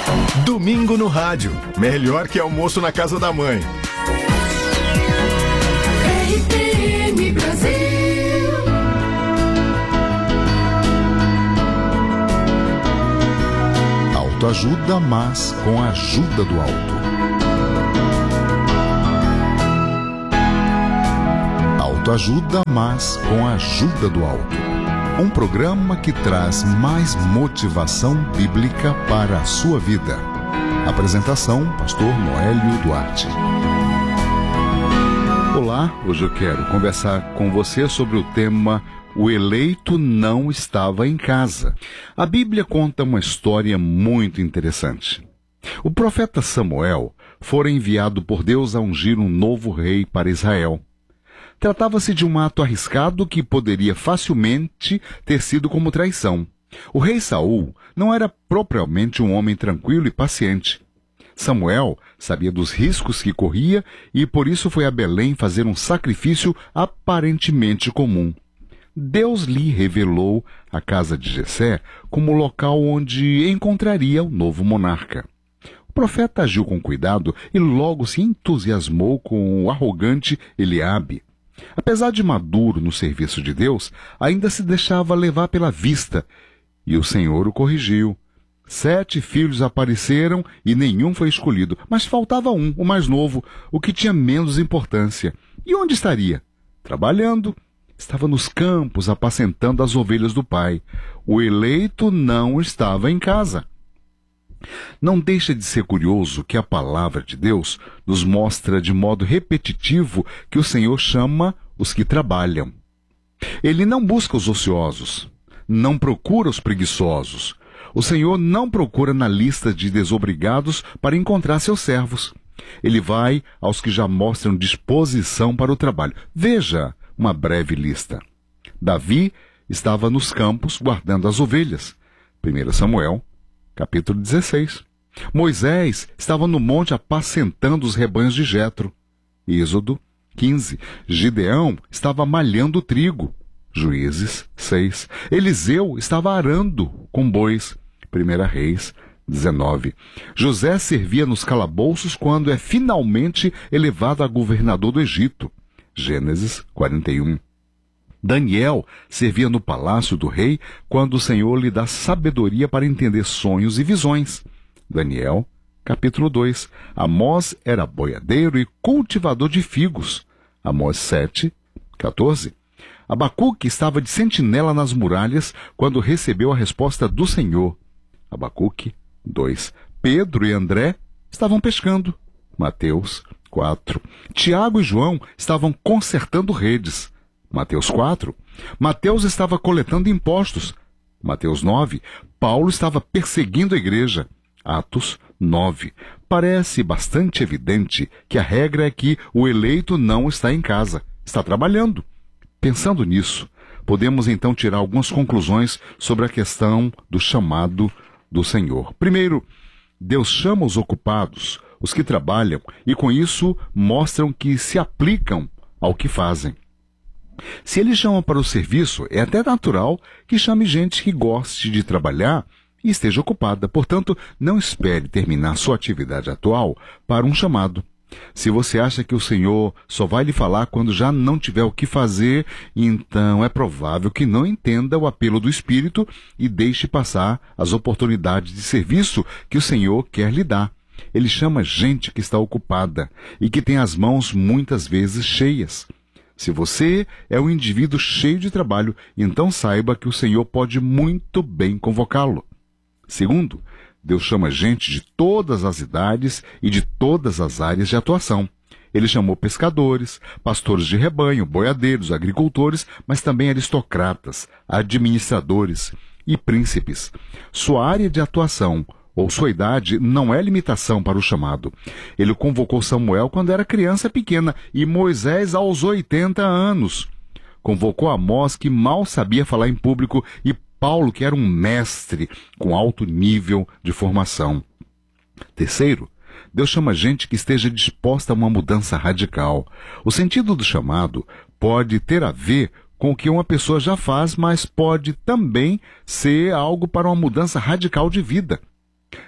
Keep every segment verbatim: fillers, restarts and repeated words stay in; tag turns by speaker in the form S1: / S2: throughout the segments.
S1: Domingo no rádio. Melhor que almoço na casa da mãe.
S2: R T M Brasil.
S3: Autoajuda, mas com a ajuda do alto. Autoajuda, mas com a ajuda do alto. Um programa que traz mais motivação bíblica para a sua vida. Apresentação, pastor Noélio Duarte. Olá, hoje eu quero conversar com você sobre o tema O eleito não estava em casa. A Bíblia conta uma história muito interessante. O profeta Samuel fora enviado por Deus a ungir um novo rei para Israel. Tratava-se de um ato arriscado que poderia facilmente ter sido como traição. O rei Saul não era propriamente um homem tranquilo e paciente. Samuel sabia dos riscos que corria e por isso foi a Belém fazer um sacrifício aparentemente comum. Deus lhe revelou a casa de Jessé como local onde encontraria o novo monarca. O profeta agiu com cuidado e logo se entusiasmou com o arrogante Eliabe. Apesar de maduro no serviço de Deus, ainda se deixava levar pela vista, e o Senhor o corrigiu. Sete filhos apareceram e nenhum foi escolhido, mas faltava um, o mais novo, o que tinha menos importância. E onde estaria? Trabalhando. Estava nos campos apacentando as ovelhas do pai. O eleito não estava em casa. Não deixa de ser curioso que a palavra de Deus nos mostra de modo repetitivo que o Senhor chama os que trabalham. Ele não busca os ociosos, não procura os preguiçosos. O Senhor não procura na lista de desobrigados para encontrar seus servos. Ele vai aos que já mostram disposição para o trabalho. Veja uma breve lista. Davi estava nos campos guardando as ovelhas. primeiro Samuel, capítulo dezesseis. Moisés estava no monte apacentando os rebanhos de Jetro. Êxodo quinze. Gideão estava malhando trigo. Juízes seis. Eliseu estava arando com bois. primeira Reis dezenove. José servia nos calabouços quando é finalmente elevado a governador do Egito. Gênesis quarenta e um. Daniel servia no palácio do rei quando o Senhor lhe dá sabedoria para entender sonhos e visões. Daniel, capítulo dois. Amós era boiadeiro e cultivador de figos. Amós sete, quatorze. Abacuque estava de sentinela nas muralhas quando recebeu a resposta do Senhor. Abacuque dois. Pedro e André estavam pescando. Mateus quatro. Tiago e João estavam consertando redes. Mateus quatro. Mateus estava coletando impostos. Mateus nove. Paulo estava perseguindo a igreja. Atos nove. Parece bastante evidente que a regra é que o eleito não está em casa, está trabalhando. Pensando nisso, podemos então tirar algumas conclusões sobre a questão do chamado do Senhor. Primeiro, Deus chama os ocupados, os que trabalham, e com isso mostram que se aplicam ao que fazem. Se ele chama para o serviço, é até natural que chame gente que goste de trabalhar e esteja ocupada. Portanto, não espere terminar sua atividade atual para um chamado. Se você acha que o Senhor só vai lhe falar quando já não tiver o que fazer, então é provável que não entenda o apelo do Espírito e deixe passar as oportunidades de serviço que o Senhor quer lhe dar. Ele chama gente que está ocupada e que tem as mãos muitas vezes cheias. Se você é um indivíduo cheio de trabalho, então saiba que o Senhor pode muito bem convocá-lo. Segundo, Deus chama gente de todas as idades e de todas as áreas de atuação. Ele chamou pescadores, pastores de rebanho, boiadeiros, agricultores, mas também aristocratas, administradores e príncipes. Sua área de atuação ou sua idade não é limitação para o chamado. Ele convocou Samuel quando era criança pequena e Moisés aos oitenta anos. Convocou Amós, que mal sabia falar em público, e Paulo, que era um mestre com alto nível de formação. Terceiro, Deus chama gente que esteja disposta a uma mudança radical. O sentido do chamado pode ter a ver com o que uma pessoa já faz, mas pode também ser algo para uma mudança radical de vida.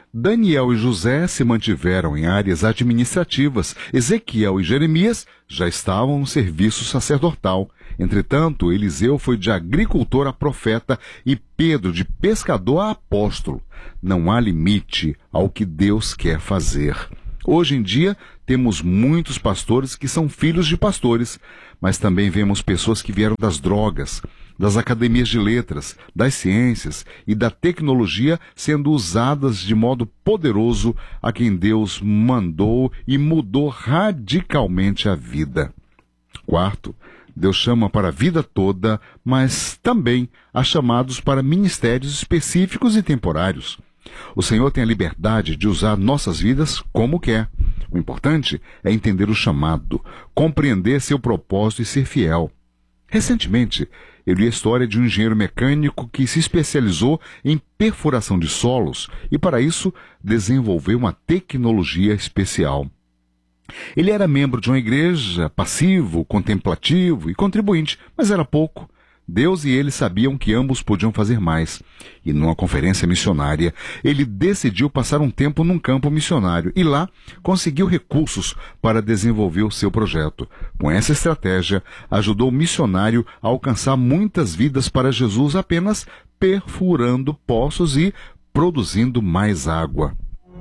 S3: Daniel e José se mantiveram em áreas administrativas. Ezequiel e Jeremias já estavam no serviço sacerdotal. Entretanto, Eliseu foi de agricultor a profeta e Pedro de pescador a apóstolo. Não há limite ao que Deus quer fazer. Hoje em dia, temos muitos pastores que são filhos de pastores, mas também vemos pessoas que vieram das drogas, das academias de letras, das ciências e da tecnologia sendo usadas de modo poderoso a quem Deus mandou e mudou radicalmente a vida. Quarto, Deus chama para a vida toda, mas também há chamados para ministérios específicos e temporários. O Senhor tem a liberdade de usar nossas vidas como quer. O importante é entender o chamado, compreender seu propósito e ser fiel. Recentemente, eu li a história de um engenheiro mecânico que se especializou em perfuração de solos e, para isso, desenvolveu uma tecnologia especial. Ele era membro de uma igreja, passivo, contemplativo e contribuinte, mas era pouco. Deus e ele sabiam que ambos podiam fazer mais. E numa conferência missionária, ele decidiu passar um tempo num campo missionário e lá conseguiu recursos para desenvolver o seu projeto. Com essa estratégia, ajudou o missionário a alcançar muitas vidas para Jesus apenas perfurando poços e produzindo mais água.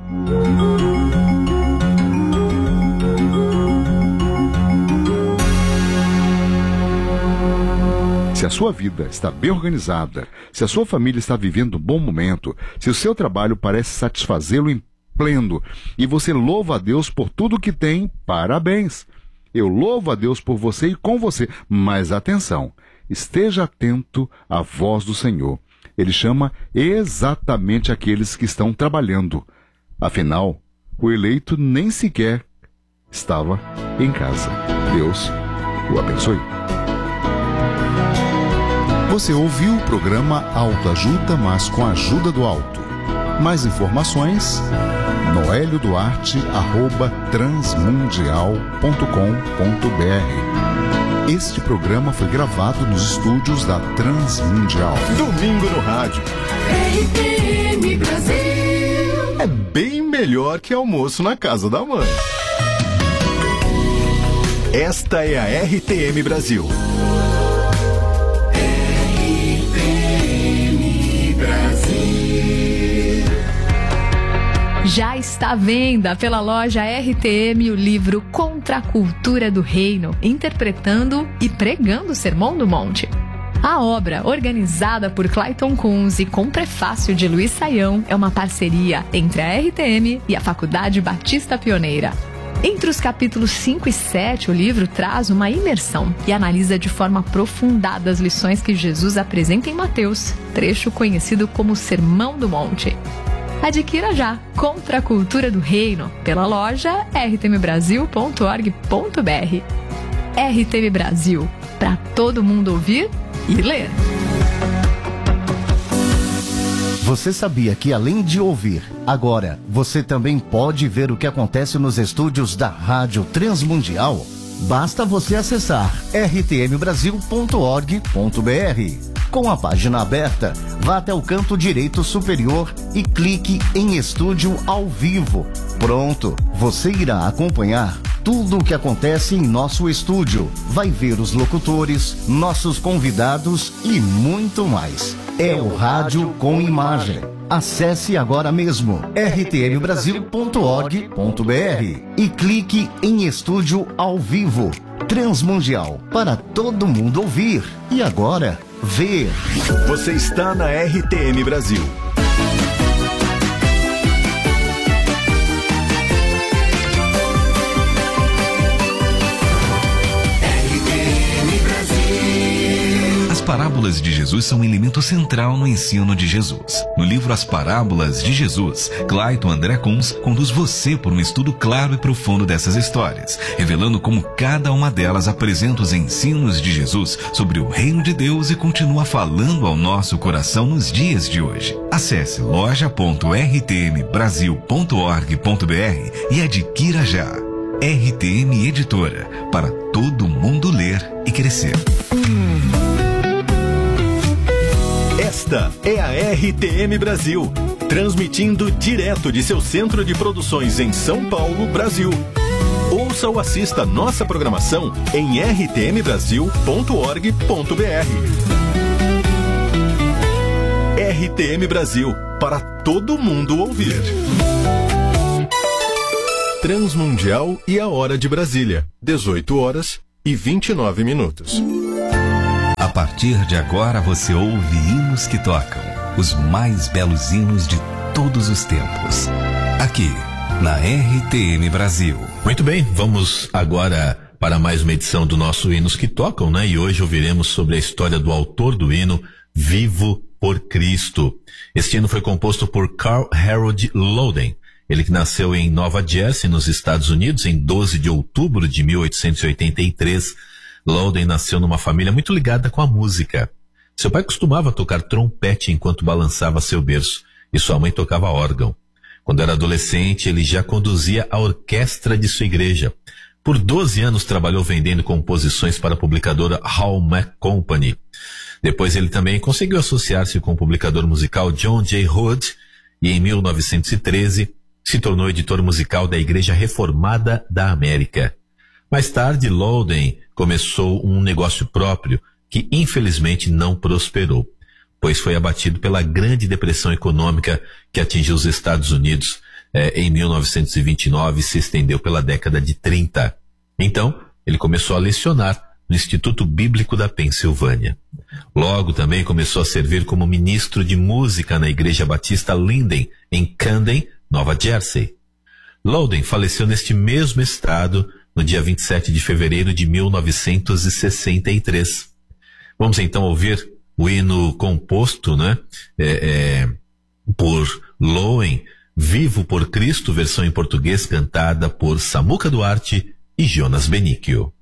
S3: Se a sua vida está bem organizada, se a sua família está vivendo um bom momento, se o seu trabalho parece satisfazê-lo em pleno e você louva a Deus por tudo que tem, parabéns! Eu louvo a Deus por você e com você, mas atenção, esteja atento à voz do Senhor. Ele chama exatamente aqueles que estão trabalhando. Afinal, o eleito nem sequer estava em casa. Deus o abençoe. Você ouviu o programa Autoajuda, mas com a ajuda do alto. Mais informações, noelio duarte arroba transmundial ponto com ponto br. Este programa foi gravado nos estúdios da Transmundial.
S1: Domingo no rádio.
S2: R T M Brasil.
S1: É bem melhor que almoço na casa da mãe. Esta é a R T M Brasil.
S4: Já está à venda pela loja R T M o livro Contra a Cultura do Reino, interpretando e pregando o Sermão do Monte. A obra, organizada por Clayton Kunz e com prefácio de Luiz Saião, é uma parceria entre a R T M e a Faculdade Batista Pioneira. Entre os capítulos cinco e sete, o livro traz uma imersão e analisa de forma aprofundada as lições que Jesus apresenta em Mateus, trecho conhecido como Sermão do Monte. Adquira já Contra a Cultura do Reino pela loja r t m brasil ponto org ponto b r. R T M Brasil, para todo mundo ouvir e ler.
S5: Você sabia que além de ouvir, agora você também pode ver o que acontece nos estúdios da Rádio Transmundial? Basta você acessar r t m brasil ponto org ponto b r. Com a página aberta, vá até o canto direito superior e clique em Estúdio ao Vivo. Pronto, você irá acompanhar tudo o que acontece em nosso estúdio. Vai ver os locutores, nossos convidados e muito mais. É o rádio com imagem. Acesse agora mesmo r t m brasil ponto org ponto b r e clique em Estúdio ao Vivo. Transmundial, para todo mundo ouvir. E agora, ver.
S1: Você está na R T M Brasil.
S6: As parábolas de Jesus são um elemento central no ensino de Jesus. No livro As Parábolas de Jesus, Clayton André Kunz conduz você por um estudo claro e profundo dessas histórias, revelando como cada uma delas apresenta os ensinos de Jesus sobre o reino de Deus e continua falando ao nosso coração nos dias de hoje. Acesse loja ponto r t m brasil ponto org ponto b r e adquira já. R T M Editora, para todo mundo ler e crescer.
S1: Esta é a R T M Brasil. Transmitindo direto de seu centro de produções em São Paulo, Brasil. Ouça ou assista nossa programação em r t m brasil ponto org ponto b r. R T M Brasil, para todo mundo ouvir. Transmundial e a Hora de Brasília, dezoito horas e vinte e nove minutos.
S6: A partir de agora você ouve hinos que tocam, os mais belos hinos de todos os tempos. Aqui, na R T M Brasil.
S7: Muito bem, vamos agora para mais uma edição do nosso Hinos que Tocam, né? E hoje ouviremos sobre a história do autor do hino Vivo por Cristo. Este hino foi composto por Carl Harold Loden. Ele que nasceu em Nova Jersey, nos Estados Unidos, em doze de outubro de mil oitocentos e oitenta e três. Loden nasceu numa família muito ligada com a música. Seu pai costumava tocar trompete enquanto balançava seu berço, e sua mãe tocava órgão. Quando era adolescente, ele já conduzia a orquestra de sua igreja. Por doze anos trabalhou vendendo composições para a publicadora Hallmark Company. Depois ele também conseguiu associar-se com o publicador musical John J. Hood, e em mil novecentos e treze se tornou editor musical da Igreja Reformada da América. Mais tarde, Loden começou um negócio próprio que infelizmente não prosperou, pois foi abatido pela grande depressão econômica que atingiu os Estados Unidos eh, em mil novecentos e vinte e nove e se estendeu pela década de trinta. Então, ele começou a lecionar no Instituto Bíblico da Pensilvânia. Logo também começou a servir como ministro de música na Igreja Batista Linden, em Camden, Nova Jersey. Loden faleceu neste mesmo estado no dia vinte e sete de fevereiro de mil novecentos e sessenta e três. Vamos então ouvir o hino composto, né, é, é, por Loden, Vivo por Cristo, versão em português cantada por Samuca Duarte e Jonas Benício.